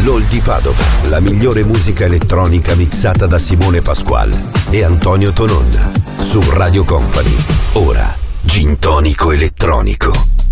L'Hall di Padova, la migliore musica elettronica mixata da Simone Pasquale e Antonio Tonon. Su Radio Company, ora Gin Tonico Elettronico.